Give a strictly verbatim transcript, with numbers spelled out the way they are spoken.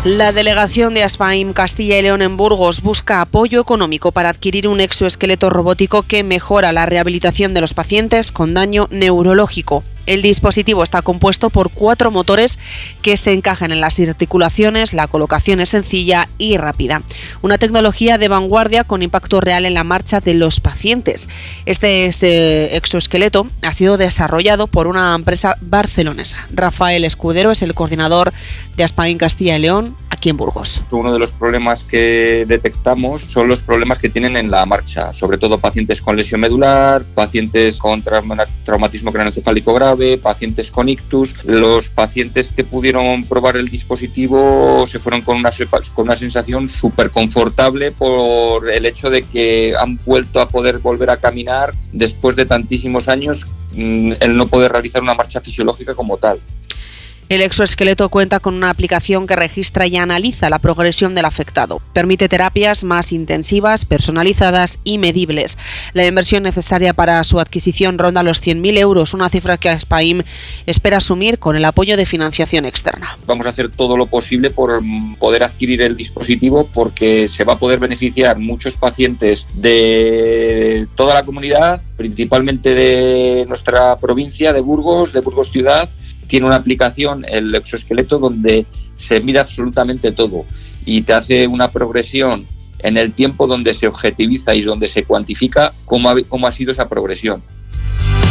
La delegación de Aspaim Castilla y León en Burgos busca apoyo económico para adquirir un exoesqueleto robótico que mejora la rehabilitación de los pacientes con daño neurológico. El dispositivo está compuesto por cuatro motores que se encajan en las articulaciones, la colocación es sencilla y rápida. Una tecnología de vanguardia con impacto real en la marcha de los pacientes. Este exoesqueleto ha sido desarrollado por una empresa barcelonesa. Rafael Escudero es el coordinador de Aspaim Castilla y León aquí en Burgos. Uno de los problemas que detectamos son los problemas que tienen en la marcha, sobre todo pacientes con lesión medular, pacientes con trauma- traumatismo craneoencefálico grave, pacientes con ictus. Los pacientes que pudieron probar el dispositivo se fueron con una, con una sensación súper confortable por el hecho de que han vuelto a poder volver a caminar después de tantísimos años, el no poder realizar una marcha fisiológica como tal. El exoesqueleto cuenta con una aplicación que registra y analiza la progresión del afectado. Permite terapias más intensivas, personalizadas y medibles. La inversión necesaria para su adquisición ronda los cien mil euros, una cifra que Aspaim espera asumir con el apoyo de financiación externa. Vamos a hacer todo lo posible por poder adquirir el dispositivo porque se va a poder beneficiar muchos pacientes de toda la comunidad, principalmente de nuestra provincia, de Burgos, de Burgos ciudad. Tiene una aplicación, el exoesqueleto, donde se mira absolutamente todo y te hace una progresión en el tiempo donde se objetiviza y donde se cuantifica cómo ha, cómo ha sido esa progresión.